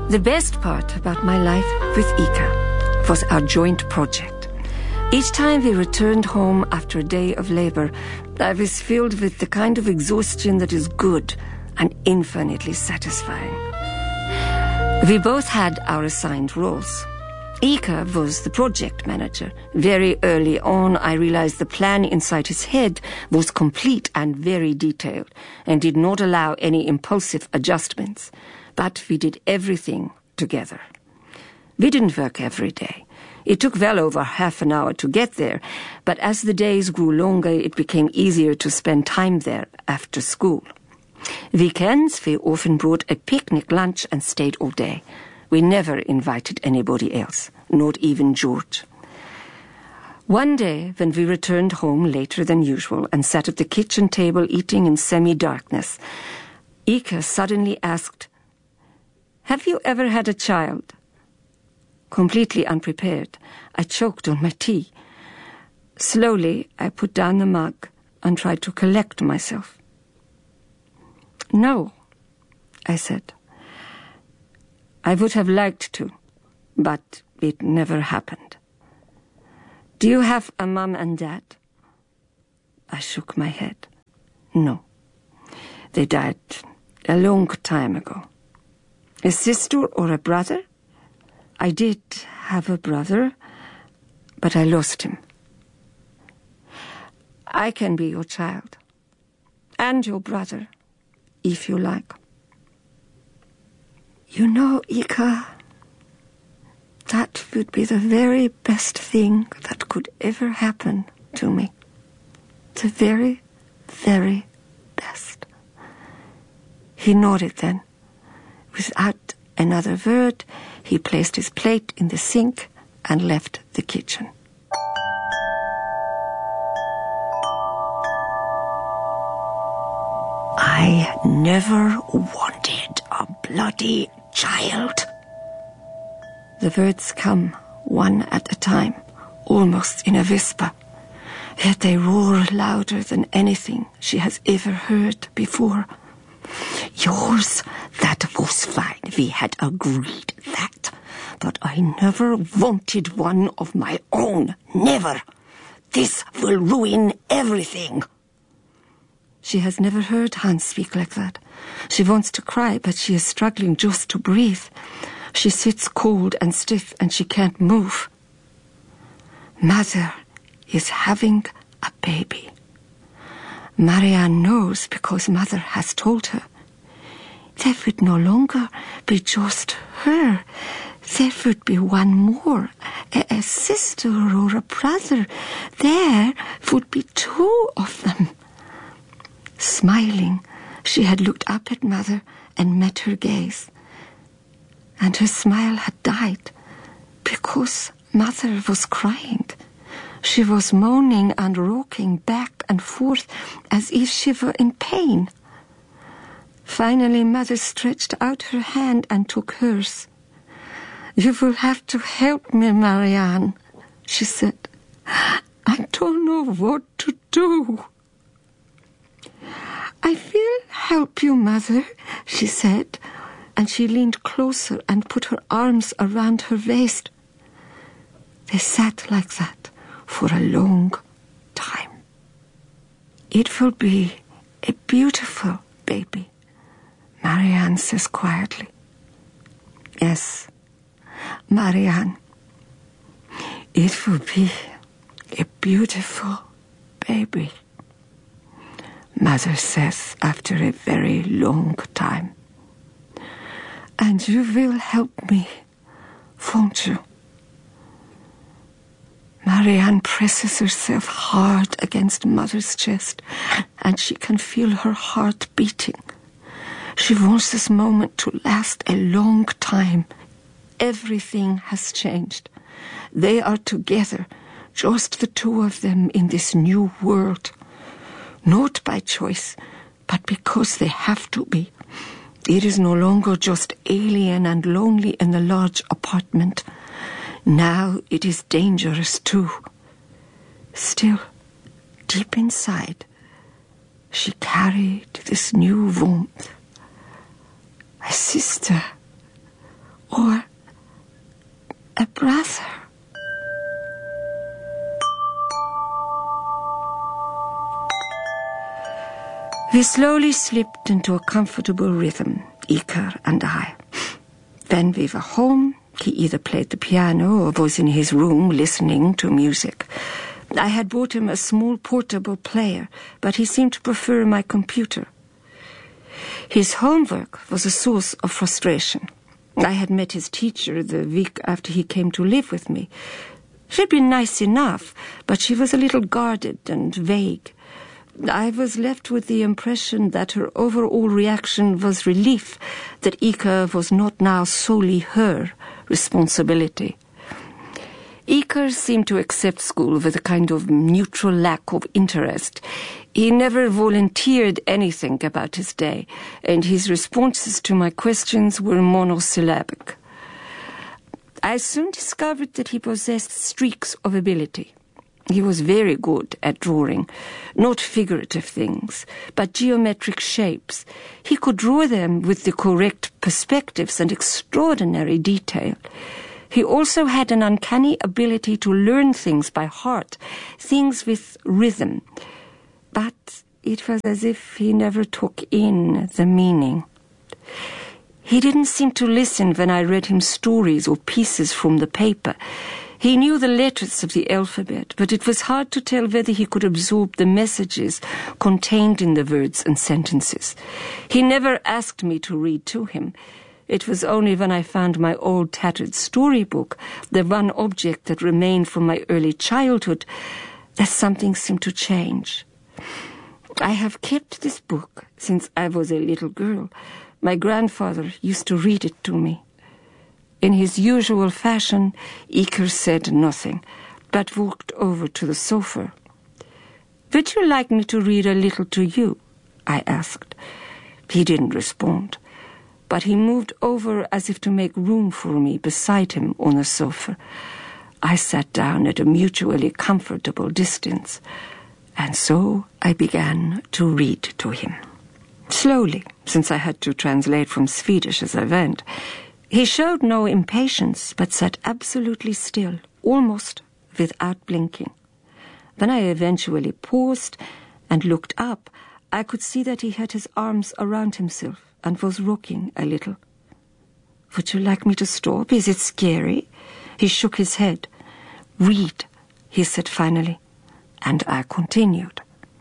The best part about my life with Ika was our joint project. Each time we returned home after a day of labor, I was filled with the kind of exhaustion that is good and infinitely satisfying. We both had our assigned roles. Ika was the project manager. Very early on, I realized the plan inside his head was complete and very detailed and did not allow any impulsive adjustments. But we did everything together. We didn't work every day. It took well over half an hour to get there, but as the days grew longer, it became easier to spend time there after school. Weekends, we often brought a picnic lunch and stayed all day. We never invited anybody else, not even George. One day, when we returned home later than usual and sat at the kitchen table eating in semi-darkness, Ika suddenly asked, "Have you ever had a child?" Completely unprepared, I choked on my tea. Slowly, I put down the mug and tried to collect myself. "No," I said. "I would have liked to, but it never happened." "Do you have a mom and dad?" I shook my head. "No. They died a long time ago." "A sister or a brother?" "I did have a brother, but I lost him." "I can be your child, and your brother, if you like." "You know, Ika, that would be the very best thing that could ever happen to me. The very, very best." He nodded then. Without another word, he placed his plate in the sink and left the kitchen. I never wanted a bloody child. The words come one at a time, almost in a whisper, yet they roar louder than anything she has ever heard before. "Yours, that was fine. We had agreed that. But I never wanted one of my own. Never. This will ruin everything." She has never heard Hans speak like that. She wants to cry, but she is struggling just to breathe. She sits cold and stiff, and she can't move. Mother is having a baby. Marianne knows because Mother has told her. There would no longer be just her. There would be one more, a sister or a brother. There would be two of them. Smiling, she had looked up at Mother and met her gaze. And her smile had died because Mother was crying. She was moaning and rocking back and forth as if she were in pain. Finally, Mother stretched out her hand and took hers. "You will have to help me, Marianne," she said. "I don't know what to do." "I will help you, Mother," she said, and she leaned closer and put her arms around her waist. They sat like that for a long time. "It will be a beautiful baby," Marianne says quietly. "Yes, Marianne, it will be a beautiful baby," Mother says after a very long time. "And you will help me, won't you?" Marianne presses herself hard against Mother's chest, and she can feel her heart beating. She wants this moment to last a long time. Everything has changed. They are together, just the two of them in this new world. Not by choice, but because they have to be. It is no longer just alien and lonely in the large apartment. Now it is dangerous too. Still, deep inside, she carried this new warmth. A sister Or a brother. We slowly slipped into a comfortable rhythm, Iker and I. When we were home, he either played the piano or was in his room listening to music. I had bought him a small portable player, but he seemed to prefer my computer. His homework was a source of frustration. I had met his teacher the week after he came to live with me. She'd been nice enough, but she was a little guarded and vague. I was left with the impression that her overall reaction was relief that Iker was not now solely her responsibility. Iker seemed to accept school with a kind of neutral lack of interest. He never volunteered anything about his day, and his responses to my questions were monosyllabic. I soon discovered that he possessed streaks of ability. He was very good at drawing, not figurative things, but geometric shapes. He could draw them with the correct perspectives and extraordinary detail. He also had an uncanny ability to learn things by heart, things with rhythm. But it was as if he never took in the meaning. He didn't seem to listen when I read him stories or pieces from the paper. He knew the letters of the alphabet, but it was hard to tell whether he could absorb the messages contained in the words and sentences. He never asked me to read to him. It was only when I found my old tattered storybook, the one object that remained from my early childhood, that something seemed to change. I have kept this book since I was a little girl. My grandfather used to read it to me. In his usual fashion, Iker said nothing, but walked over to the sofa. "Would you like me to read a little to you?" I asked. He didn't respond, but he moved over as if to make room for me beside him on the sofa. I sat down at a mutually comfortable distance, and so I began to read to him. Slowly, since I had to translate from Swedish as I went. He showed no impatience, but sat absolutely still, almost without blinking. When I eventually paused and looked up, I could see that he had his arms around himself and was rocking a little. "Would you like me to stop? Is it scary?" He shook his head. "Read," he said finally, and I continued.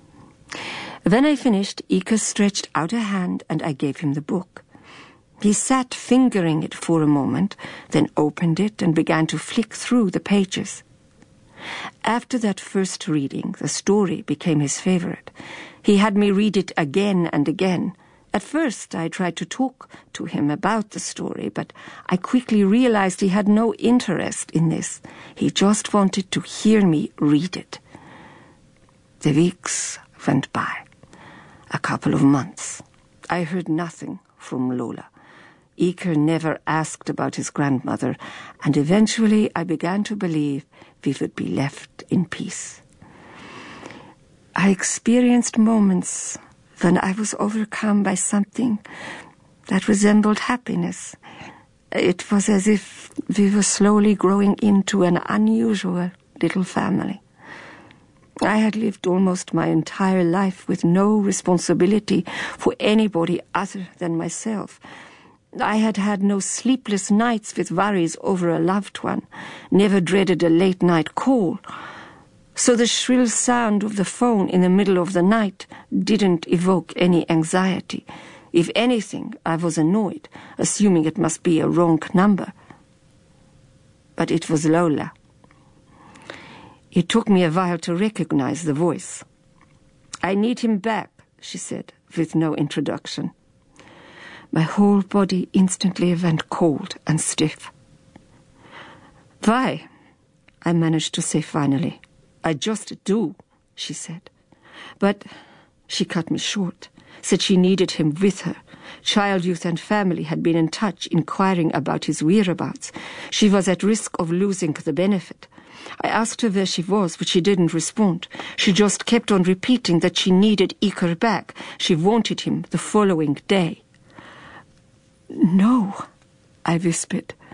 When I finished, Iker stretched out a hand and I gave him the book. He sat fingering it for a moment, then opened it and began to flick through the pages. After that first reading, the story became his favorite. He had me read it again and again. At first, I tried to talk to him about the story, but I quickly realized he had no interest in this. He just wanted to hear me read it. The weeks went by. A couple of months. I heard nothing from Lola. Iker never asked about his grandmother, and eventually I began to believe we would be left in peace. I experienced moments when I was overcome by something that resembled happiness. It was as if we were slowly growing into an unusual little family. I had lived almost my entire life with no responsibility for anybody other than myself. I had had no sleepless nights with worries over a loved one, never dreaded a late-night call. So the shrill sound of the phone in the middle of the night didn't evoke any anxiety. If anything, I was annoyed, assuming it must be a wrong number. But it was Lola. It took me a while to recognize the voice. "I need him back," she said, with no introduction. My whole body instantly went cold and stiff. "Why?" I managed to say finally. "I just do," she said. But she cut me short, said she needed him with her. Child, Youth and Family had been in touch, inquiring about his whereabouts. She was at risk of losing the benefit. I asked her where she was, but she didn't respond. She just kept on repeating that she needed Iker back. She wanted him the following day. "No," I whispered.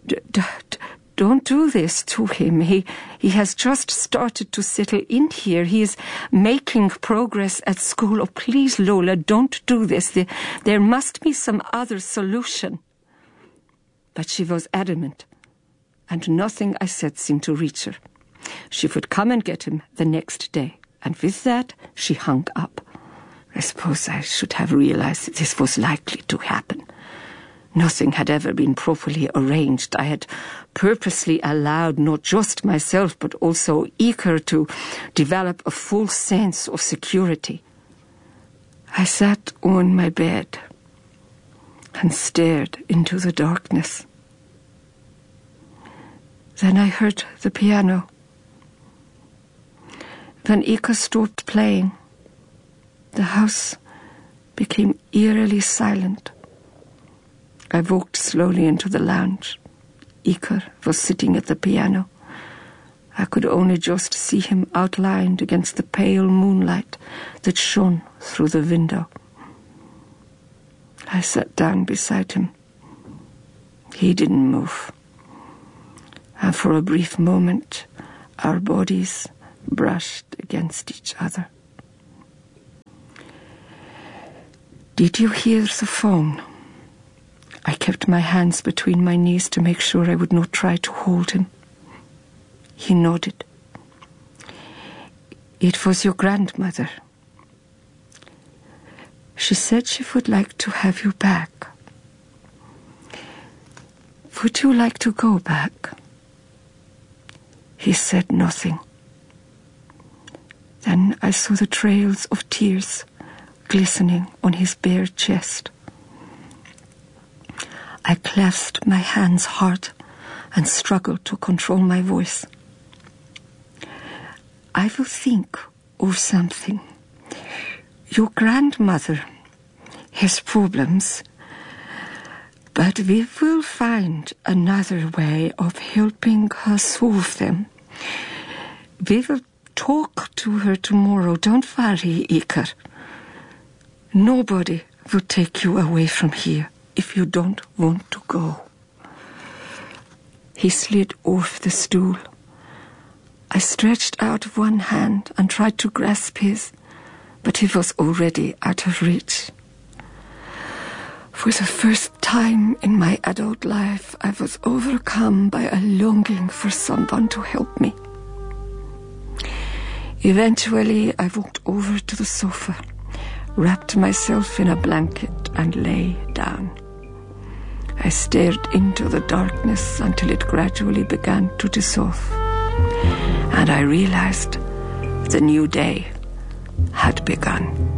Don't do this to him. He has just started to settle in here. He is making progress at school. Oh, please, Lola, don't do this. There must be some other solution. But she was adamant, and nothing I said seemed to reach her. She would come and get him the next day, and with that she hung up. I suppose I should have realized that this was likely to happen. Nothing had ever been properly arranged. I had purposely allowed not just myself but also Iker to develop a full sense of security. I sat on my bed and stared into the darkness. Then I heard the piano. When Iker stopped playing, the house became eerily silent. I walked slowly into the lounge. Iker was sitting at the piano. I could only just see him outlined against the pale moonlight that shone through the window. I sat down beside him. He didn't move. And for a brief moment, our bodies brushed against each other. Did you hear the phone? I kept my hands between my knees to make sure I would not try to hold him. He nodded. It was your grandmother. She said she would like to have you back. Would you like to go back? He said nothing. Then I saw the trails of tears glistening on his bare chest. I clasped my hands hard and struggled to control my voice. I will think of something. Your grandmother has problems, but we will find another way of helping her solve them. We will talk to her tomorrow. Don't worry, Iker. Nobody will take you away from here if you don't want to go. He slid off the stool. I stretched out one hand and tried to grasp his, but he was already out of reach. For the first time in my adult life, I was overcome by a longing for someone to help me. Eventually, I walked over to the sofa, wrapped myself in a blanket, and lay down. I stared into the darkness until it gradually began to dissolve, and I realized the new day had begun.